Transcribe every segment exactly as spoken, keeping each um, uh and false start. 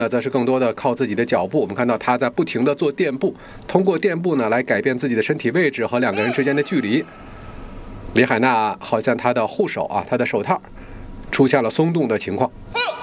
那则是更多的靠自己的脚步。我们看到他在不停的做垫步，通过垫步呢来改变自己的身体位置和两个人之间的距离。李海娜好像他的护手啊，他的手套出现了松动的情况。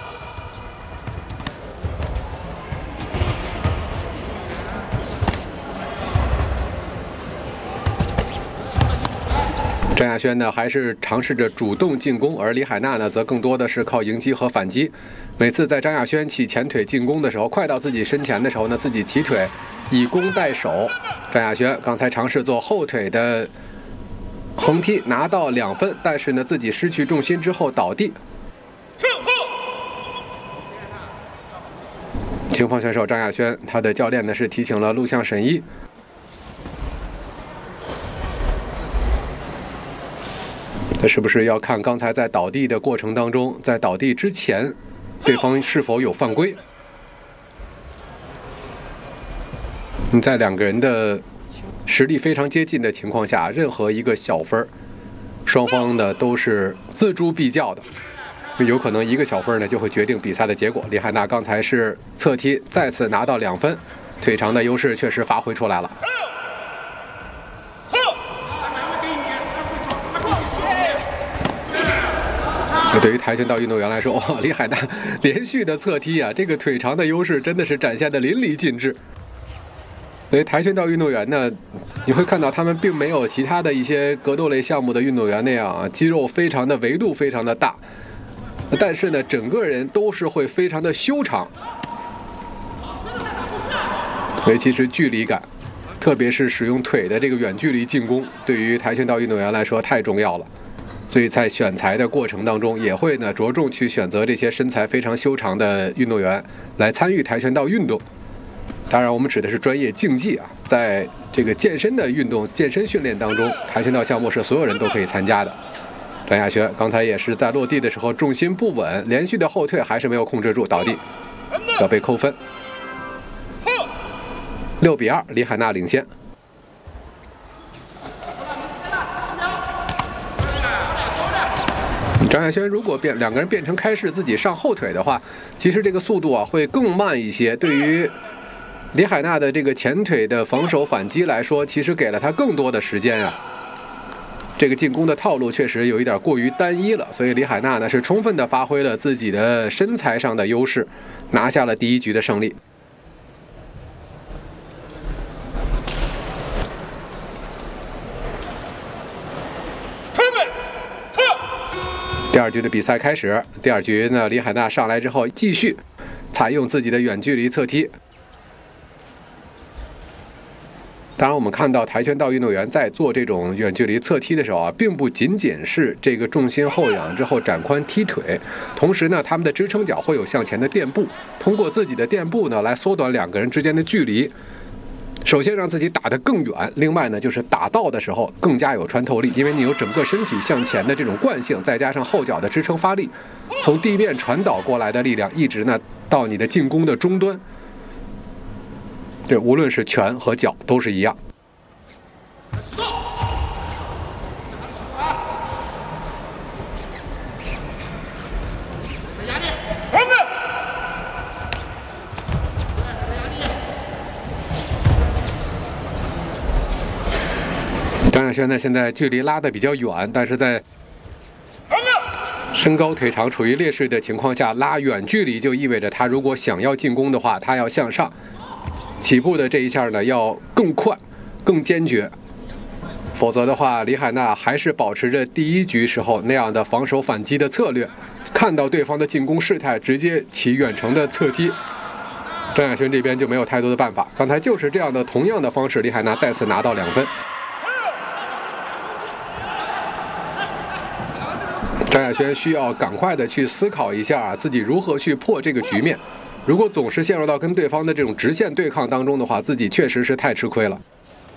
张亚轩呢，还是尝试着主动进攻，而李海娜呢，则更多的是靠迎击和反击。每次在张亚轩起前腿进攻的时候，快到自己身前的时候呢，自己起腿以攻代守。张亚轩刚才尝试做后腿的横踢，拿到两分，但是呢，自己失去重心之后倒地。情况选手张亚轩，他的教练呢是提请了录像审议。他是不是要看刚才在倒地的过程当中，在倒地之前，对方是否有犯规？你在两个人的实力非常接近的情况下，任何一个小分，双方呢都是锱铢必较的，有可能一个小分呢就会决定比赛的结果。李海娜刚才是侧踢，再次拿到两分，腿长的优势确实发挥出来了。对于跆拳道运动员来说，哇，李海娜连续的侧踢啊，这个腿长的优势真的是展现的淋漓尽致。所以跆拳道运动员呢，你会看到他们并没有其他的一些格斗类项目的运动员那样啊，肌肉非常的维度非常的大，但是呢，整个人都是会非常的修长。所以其实距离感，特别是使用腿的这个远距离进攻，对于跆拳道运动员来说太重要了。所以在选材的过程当中，也会呢着重去选择这些身材非常修长的运动员来参与跆拳道运动。当然，我们指的是专业竞技啊，在这个健身的运动、健身训练当中，跆拳道项目是所有人都可以参加的。张亚轩刚才也是在落地的时候重心不稳，连续的后退还是没有控制住，倒地，要被扣分。六比二，李海娜领先。张亚轩如果变两个人变成开式自己上后腿的话，其实这个速度啊会更慢一些。对于李海娜的这个前腿的防守反击来说，其实给了他更多的时间啊。这个进攻的套路确实有一点过于单一了，所以李海娜呢是充分的发挥了自己的身材上的优势，拿下了第一局的胜利。第二局的比赛开始，第二局呢，李海娜上来之后继续采用自己的远距离侧踢。当然，我们看到跆拳道运动员在做这种远距离侧踢的时候啊，并不仅仅是这个重心后仰之后展髋踢腿，同时呢，他们的支撑脚会有向前的垫步，通过自己的垫步呢，来缩短两个人之间的距离。首先让自己打得更远，另外呢，就是打到的时候更加有穿透力，因为你有整个身体向前的这种惯性，再加上后脚的支撑发力，从地面传导过来的力量，一直呢到你的进攻的终端。这无论是拳和脚都是一样。张亚轩呢，现在距离拉得比较远，但是在身高腿长处于劣势的情况下，拉远距离就意味着他如果想要进攻的话，他要向上起步的这一下呢要更快、更坚决，否则的话，李海娜还是保持着第一局时候那样的防守反击的策略，看到对方的进攻势态，直接起远程的侧踢。张亚轩这边就没有太多的办法，刚才就是这样的同样的方式，李海娜再次拿到两分。张亚轩需要赶快的去思考一下自己如何去破这个局面。如果总是陷入到跟对方的这种直线对抗当中的话，自己确实是太吃亏了。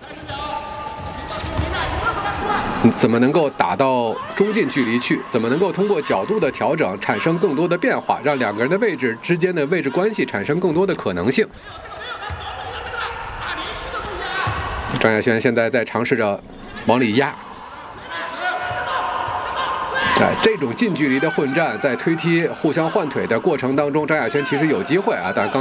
怎么能够打到中近距离去？怎么能够通过角度的调整产生更多的变化，让两个人的位置之间的位置关系产生更多的可能性？张亚轩现在在尝试着往里压。 哎，这种近距离的混战，在推踢互相换腿的过程当中，张亚轩其实有机会啊，但刚